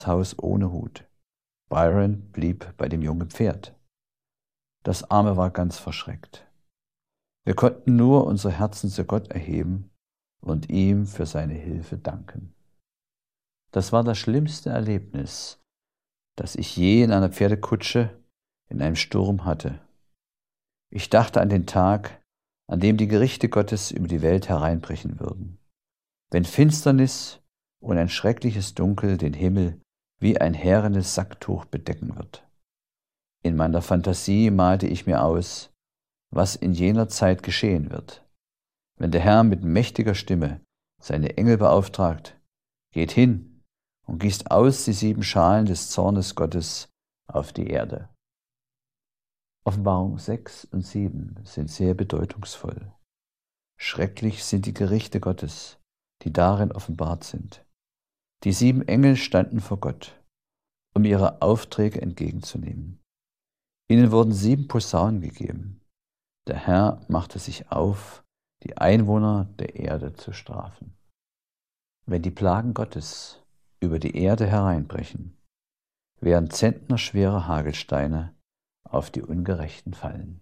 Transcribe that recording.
Haus ohne Hut. Byron blieb bei dem jungen Pferd. Das Arme war ganz verschreckt. Wir konnten nur unsere Herzen zu Gott erheben und ihm für seine Hilfe danken. Das war das schlimmste Erlebnis, das ich je in einer Pferdekutsche in einem Sturm hatte. Ich dachte an den Tag, an dem die Gerichte Gottes über die Welt hereinbrechen würden, wenn Finsternis und ein schreckliches Dunkel den Himmel wie ein härenes Sacktuch bedecken wird. In meiner Fantasie malte ich mir aus, was in jener Zeit geschehen wird, wenn der Herr mit mächtiger Stimme seine Engel beauftragt: Geht hin und gießt aus die 7 Schalen des Zornes Gottes auf die Erde. Offenbarung 6 und 7 sind sehr bedeutungsvoll. Schrecklich sind die Gerichte Gottes, die darin offenbart sind. Die 7 Engel standen vor Gott, um ihre Aufträge entgegenzunehmen. Ihnen wurden 7 Posaunen gegeben. Der Herr machte sich auf, die Einwohner der Erde zu strafen. Wenn die Plagen Gottes über die Erde hereinbrechen, werden zentnerschwere Hagelsteine auf die Ungerechten fallen.